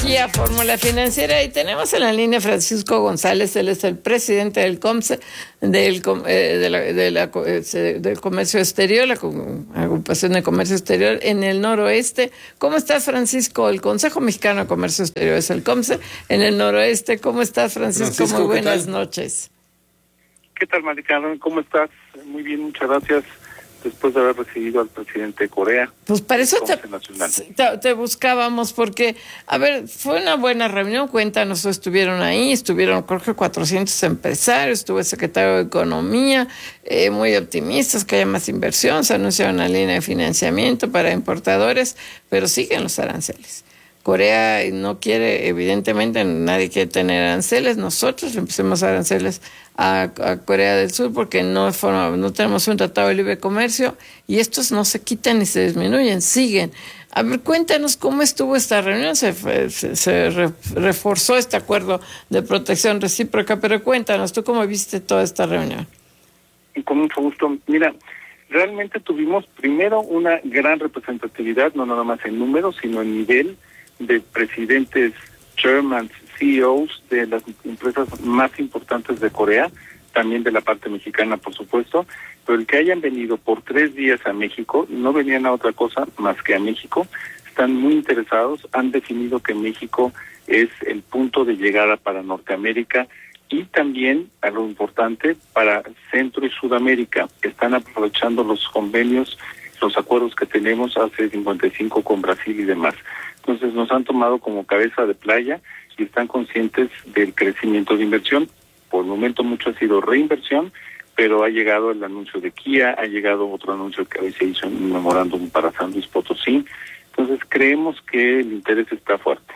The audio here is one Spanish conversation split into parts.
aquí a Fórmula Financiera y tenemos en la línea Francisco González. Él es el presidente del COMCE, del Comercio Exterior, la Agrupación de Comercio Exterior en el noroeste. ¿Cómo estás, Francisco? El Consejo Mexicano de Comercio Exterior es el COMCE en el noroeste. ¿Cómo estás, Francisco? Muy buenas noches. ¿Qué tal, Mari Carmen? ¿Cómo estás? Muy bien, muchas gracias. Después de haber recibido al presidente de Corea. Pues para eso te buscábamos, porque, a ver, fue una buena reunión. Cuéntanos, estuvieron ahí, creo que 400 empresarios, estuvo el secretario de Economía, muy optimistas que haya más inversión, se anunció una línea de financiamiento para importadores, pero siguen los aranceles. Corea no quiere, evidentemente, nadie quiere tener aranceles. Nosotros le empecemos aranceles a Corea del Sur porque no tenemos un tratado de libre comercio y estos no se quitan ni se disminuyen, siguen. A ver, cuéntanos cómo estuvo esta reunión. Se reforzó este acuerdo de protección recíproca, pero cuéntanos, ¿tú cómo viste toda esta reunión? Y con mucho gusto. Mira, realmente tuvimos primero una gran representatividad, no nada más en números, sino en nivel de presidentes, chairmans, CEOs de las empresas más importantes de Corea, también de la parte mexicana, por supuesto, pero el que hayan venido por 3 días a México, no venían a otra cosa más que a México, están muy interesados, han definido que México es el punto de llegada para Norteamérica y también, algo importante, para Centro y Sudamérica. Están aprovechando los convenios, los acuerdos que tenemos hace 55 con Brasil y demás. Entonces nos han tomado como cabeza de playa y están conscientes del crecimiento de inversión. Por el momento mucho ha sido reinversión, pero ha llegado el anuncio de Kia, ha llegado otro anuncio que hoy se hizo en un memorándum para San Luis Potosí. Entonces creemos que el interés está fuerte.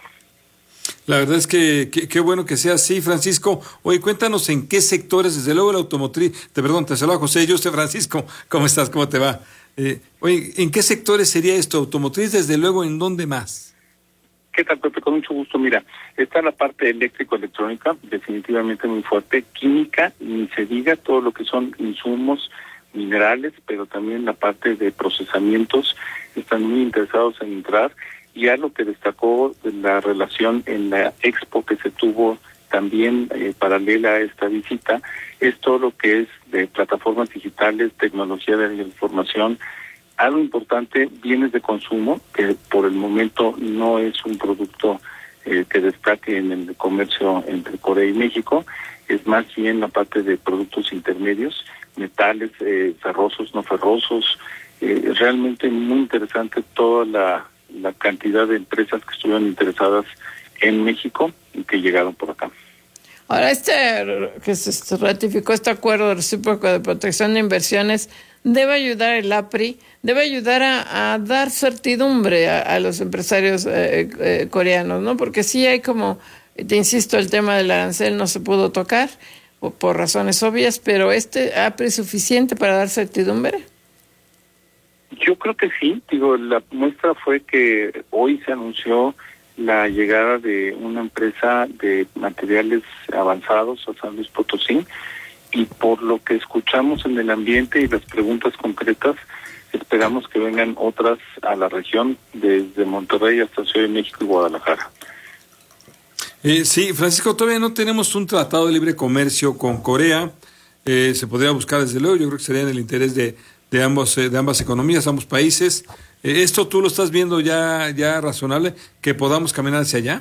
La verdad es que qué bueno que sea así, Francisco. Oye, cuéntanos en qué sectores, desde luego la automotriz, te saludo a José, yo soy Francisco, ¿cómo estás? ¿Cómo te va? Oye, ¿en qué sectores sería esto? Automotriz, desde luego, ¿en dónde más? ¿Qué tal, Pepe? Con mucho gusto. Mira, está la parte eléctrico-electrónica, definitivamente muy fuerte. Química, ni se diga, todo lo que son insumos, minerales, pero también la parte de procesamientos, están muy interesados en entrar. Y a lo que destacó la relación en la expo que se tuvo también paralela a esta visita, es todo lo que es de plataformas digitales, tecnología de la información. Algo importante, bienes de consumo, que por el momento no es un producto que destaque en el comercio entre Corea y México, es más bien la parte de productos intermedios, metales, ferrosos, no ferrosos. Realmente muy interesante toda la cantidad de empresas que estuvieron interesadas en México y que llegaron por acá. Ahora, que se ratificó este acuerdo recíproco de protección de inversiones, debe ayudar el APRI, debe ayudar a dar certidumbre a los empresarios coreanos, ¿no? Porque sí hay como, te insisto, el tema del arancel no se pudo tocar por razones obvias, pero APRI es suficiente para dar certidumbre. Yo creo que sí, la muestra fue que hoy se anunció la llegada de una empresa de materiales avanzados a San Luis Potosí, y por lo que escuchamos en el ambiente y las preguntas concretas, esperamos que vengan otras a la región, desde Monterrey hasta Ciudad de México y Guadalajara. Sí, Francisco, todavía no tenemos un tratado de libre comercio con Corea. Se podría buscar, desde luego, yo creo que sería en el interés de ambas economías, ambos países. ¿Esto tú lo estás viendo ya razonable, que podamos caminar hacia allá?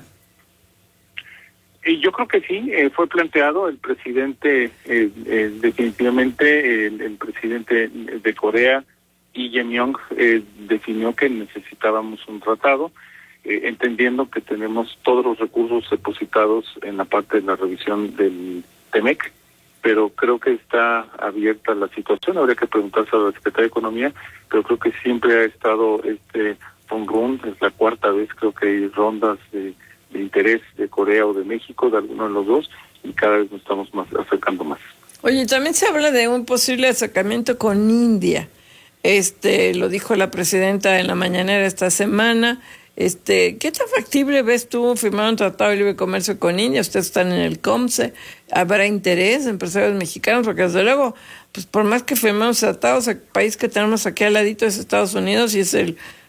Yo creo que sí, fue planteado. El presidente, definitivamente, el presidente de Corea, Lee Jae-myung, definió que necesitábamos un tratado, entendiendo que tenemos todos los recursos depositados en la parte de la revisión del TEMEC, pero creo que está abierta la situación. Habría que preguntarse a la Secretaría de Economía, pero creo que siempre ha estado phone run, es la 4ª vez, creo que hay rondas de interés de Corea o de México, de alguno de los dos, y cada vez nos estamos acercando más. Oye, también se habla de un posible acercamiento con India. Lo dijo la presidenta en la mañanera esta semana. ¿Qué tan factible ves tú firmar un tratado de libre comercio con India? Ustedes están en el COMCE. ¿Habrá interés de empresarios mexicanos? Porque desde luego, pues por más que firmemos tratados, el país que tenemos aquí al ladito es Estados Unidos y es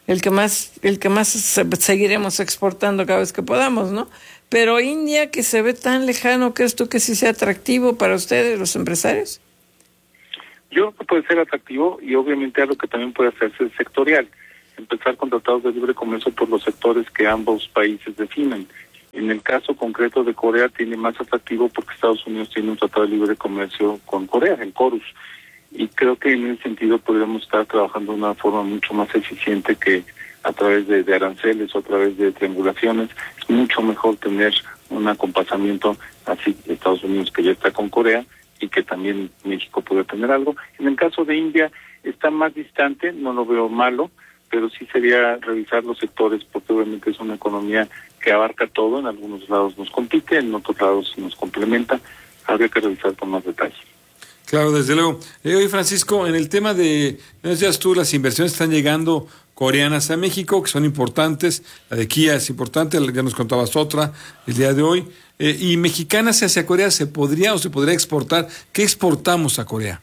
el que más seguiremos exportando cada vez que podamos, ¿no? Pero India, que se ve tan lejano, ¿crees tú que sí sea atractivo para ustedes, los empresarios? Yo creo que puede ser atractivo y obviamente algo que también puede hacerse es sectorial. Empezar con tratados de libre comercio por los sectores que ambos países definen. En el caso concreto de Corea tiene más atractivo porque Estados Unidos tiene un tratado de libre comercio con Corea, el KORUS. Y creo que en ese sentido podríamos estar trabajando de una forma mucho más eficiente que a través de aranceles o a través de triangulaciones. Es mucho mejor tener un acompasamiento así de Estados Unidos, que ya está con Corea, y que también México puede tener algo. En el caso de India está más distante, no lo veo malo, pero sí sería revisar los sectores, porque obviamente es una economía que abarca todo. En algunos lados nos compite, en otros lados nos complementa. Habría que revisar con más detalle. Claro, desde luego. Oye, Francisco, en el tema de, no decías tú, las inversiones están llegando coreanas a México, que son importantes. La de Kia es importante, ya nos contabas otra el día de hoy. Y mexicanas hacia Corea, ¿se podría exportar? ¿Qué exportamos a Corea?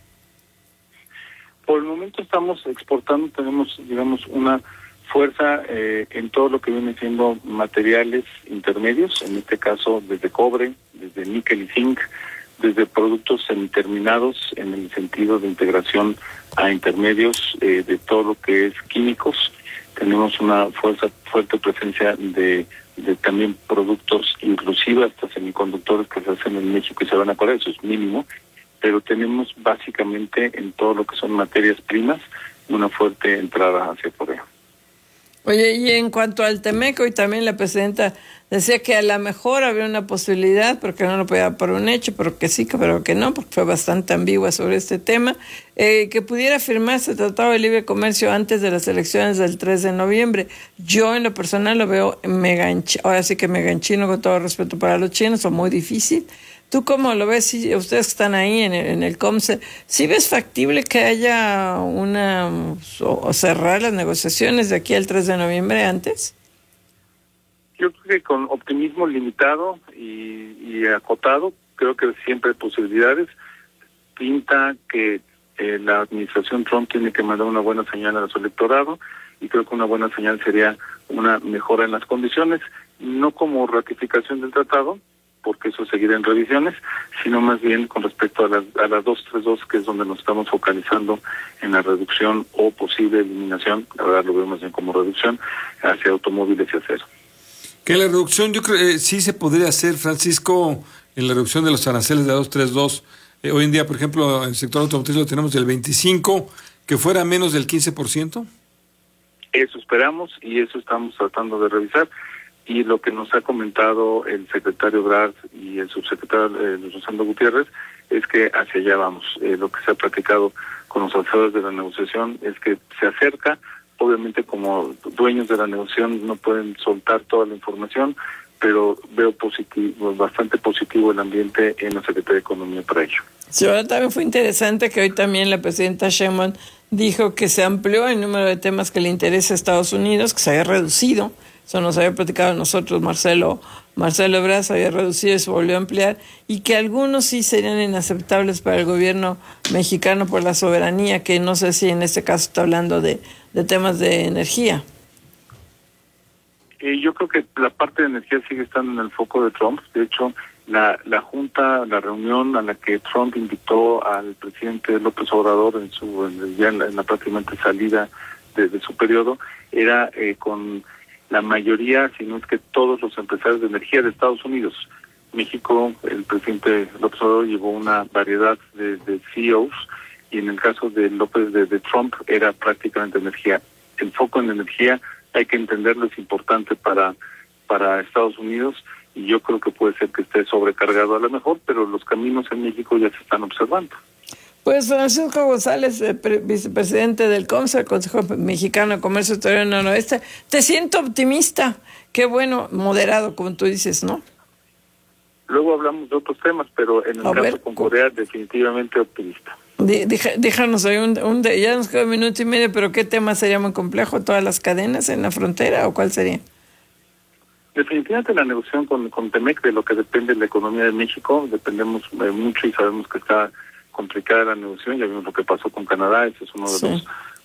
Por el momento estamos exportando, tenemos, digamos, una fuerza en todo lo que viene siendo materiales intermedios, en este caso desde cobre, desde níquel y zinc, desde productos semiterminados en el sentido de integración a intermedios de todo lo que es químicos. Tenemos una fuerte presencia de también productos, inclusive hasta semiconductores que se hacen en México y se van a Corea, eso es mínimo, pero tenemos básicamente en todo lo que son materias primas una fuerte entrada hacia Corea. Oye, y en cuanto al TEMEC, hoy también la presidenta decía que a lo mejor había una posibilidad, porque no lo podía dar por un hecho, pero que sí, pero que no, porque fue bastante ambigua sobre este tema, que pudiera firmarse el Tratado de Libre Comercio antes de las elecciones del 3 de noviembre. Yo en lo personal lo veo ahora sí que mega en chino, con todo respeto para los chinos, o muy difícil. ¿Tú cómo lo ves? Si ustedes están ahí en el COMSE, ¿sí ves factible que haya o cerrar las negociaciones de aquí al 3 de noviembre antes? Yo creo que con optimismo limitado y acotado, creo que siempre hay posibilidades. Pinta que la administración Trump tiene que mandar una buena señal a su electorado, y creo que una buena señal sería una mejora en las condiciones, no como ratificación del tratado, porque eso seguirá en revisiones, sino más bien con respecto a las 232, que es donde nos estamos focalizando en la reducción o posible eliminación, la verdad lo veo más bien como reducción, hacia automóviles y acero. Que la reducción, yo creo sí se podría hacer, Francisco, en la reducción de los aranceles de 232. Hoy en día, por ejemplo, en el sector automotriz lo tenemos del 25%, que fuera menos del 15%. Eso esperamos y eso estamos tratando de revisar. Y lo que nos ha comentado el secretario Brad y el subsecretario Rosendo Gutiérrez es que hacia allá vamos. Lo que se ha platicado con los asesores de la negociación es que se acerca. Obviamente, como dueños de la negociación no pueden soltar toda la información, pero veo bastante positivo el ambiente en la Secretaría de Economía para ello. Sí, ahora también fue interesante que hoy también la presidenta Sheinbaum dijo que se amplió el número de temas que le interesa a Estados Unidos, que se había reducido. Eso nos había platicado nosotros, Marcelo Ebrard, se había reducido y se volvió a ampliar, y que algunos sí serían inaceptables para el gobierno mexicano por la soberanía, que no sé si en este caso está hablando de temas de energía. Yo creo que la parte de energía sigue estando en el foco de Trump. De hecho, la junta, la reunión a la que Trump invitó al presidente López Obrador en la prácticamente salida de su periodo, era con la mayoría, si no es que todos los empresarios de energía de Estados Unidos. México, el presidente López Obrador llevó una variedad de CEOs, y en el caso de de Trump era prácticamente energía. El foco en energía, hay que entenderlo, es importante para Estados Unidos, y yo creo que puede ser que esté sobrecargado a lo mejor, pero los caminos en México ya se están observando. Pues Francisco González, vicepresidente del COMSE, el Consejo Mexicano de Comercio Exterior Noroeste, te siento optimista. Qué bueno, moderado, como tú dices, ¿no? Luego hablamos de otros temas, pero en el caso con Corea, definitivamente optimista. Déjanos ahí ya nos queda un minuto y medio, pero ¿qué tema sería muy complejo? ¿Todas las cadenas en la frontera o cuál sería? Definitivamente la negociación con TEMEC, de lo que depende la economía de México, dependemos mucho y sabemos que está complicada la negociación. Ya vimos lo que pasó con Canadá, ese es uno de los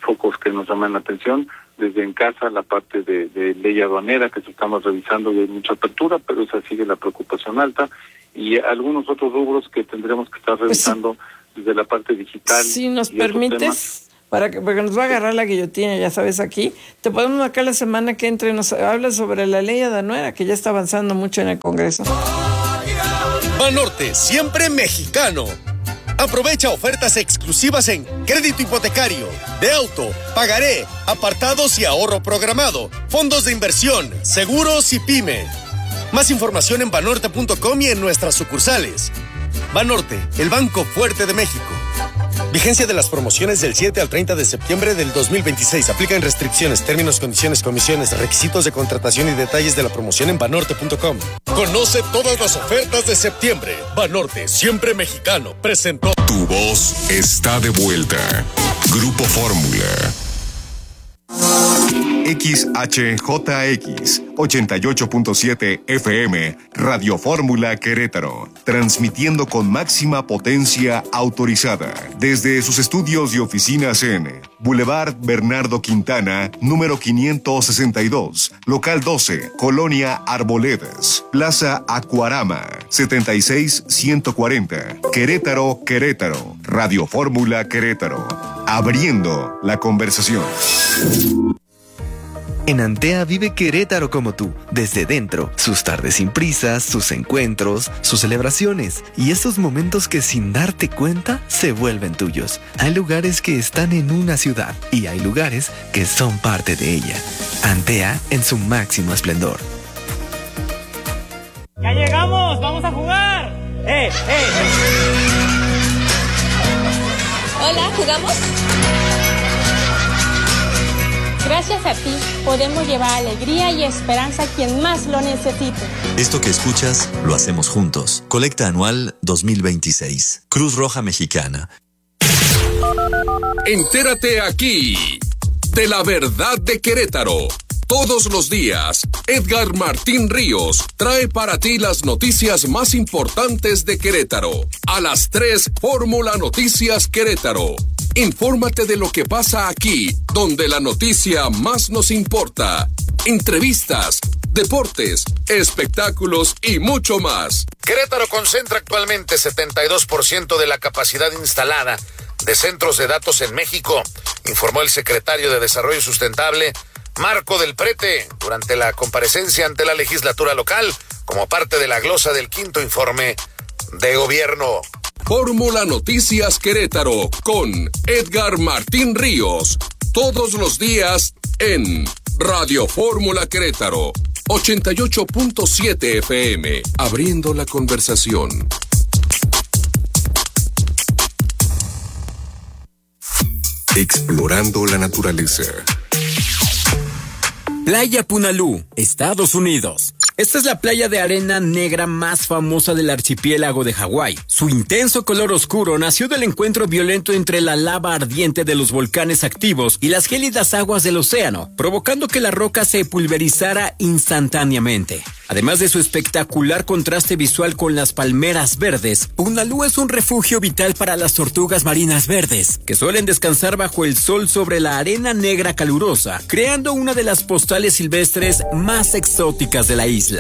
focos que nos llaman la atención, desde en casa la parte de ley aduanera que estamos revisando y hay mucha apertura, pero esa sigue la preocupación alta, y algunos otros rubros que tendremos que estar revisando desde la parte digital. Si nos permites, porque nos va a agarrar la guillotina, ya sabes, aquí, te podemos acá la semana que entre, nos habla sobre la ley aduanera, que ya está avanzando mucho en el Congreso. Banorte, siempre mexicano. Aprovecha ofertas exclusivas en crédito hipotecario, de auto, pagaré, apartados y ahorro programado, fondos de inversión, seguros y pyme. Más información en banorte.com y en nuestras sucursales. Banorte, el banco fuerte de México. Vigencia de las promociones del 7 al 30 de septiembre del 2026. Aplican restricciones, términos, condiciones, comisiones, requisitos de contratación y detalles de la promoción en banorte.com. Conoce todas las ofertas de septiembre. Banorte, siempre mexicano, presentó. Tu voz está de vuelta. Grupo Fórmula. XHJX 88.7 FM, Radio Fórmula Querétaro, transmitiendo con máxima potencia autorizada desde sus estudios y oficinas en Boulevard Bernardo Quintana, número 562, local 12, Colonia Arboledas, Plaza Acuarama, 76140, Querétaro, Querétaro, Radio Fórmula Querétaro, abriendo la conversación. En Antea vive Querétaro como tú, desde dentro, sus tardes sin prisas, sus encuentros, sus celebraciones y esos momentos que sin darte cuenta se vuelven tuyos. Hay lugares que están en una ciudad y hay lugares que son parte de ella. Antea en su máximo esplendor. ¡Ya llegamos! ¡Vamos a jugar! Hola, ¿jugamos? Gracias a ti, podemos llevar alegría y esperanza a quien más lo necesite. Esto que escuchas, lo hacemos juntos. Colecta anual 2026. Cruz Roja Mexicana. Entérate aquí, de la verdad de Querétaro. Todos los días, Edgar Martín Ríos trae para ti las noticias más importantes de Querétaro. A las 3, Fórmula Noticias Querétaro. Infórmate de lo que pasa aquí, donde la noticia más nos importa. Entrevistas, deportes, espectáculos y mucho más. Querétaro concentra actualmente 72% de la capacidad instalada de centros de datos en México, informó el secretario de Desarrollo Sustentable, Marco del Prete, durante la comparecencia ante la legislatura local, como parte de la glosa del 5º informe de gobierno. Fórmula Noticias Querétaro con Edgar Martín Ríos, todos los días en Radio Fórmula Querétaro, 88.7 FM, abriendo la conversación. Explorando la naturaleza. Playa Punalú, Estados Unidos. Esta es la playa de arena negra más famosa del archipiélago de Hawái. Su intenso color oscuro nació del encuentro violento entre la lava ardiente de los volcanes activos y las gélidas aguas del océano, provocando que la roca se pulverizara instantáneamente. Además de su espectacular contraste visual con las palmeras verdes, Punalú es un refugio vital para las tortugas marinas verdes, que suelen descansar bajo el sol sobre la arena negra calurosa, creando una de las postales silvestres más exóticas de la isla.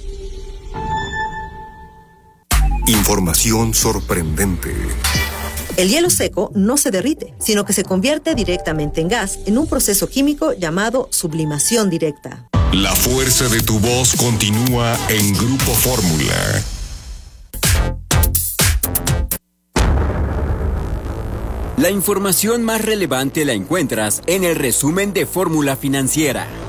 Información sorprendente. El hielo seco no se derrite, sino que se convierte directamente en gas en un proceso químico llamado sublimación directa. La fuerza de tu voz continúa en Grupo Fórmula. La información más relevante la encuentras en el resumen de Fórmula Financiera.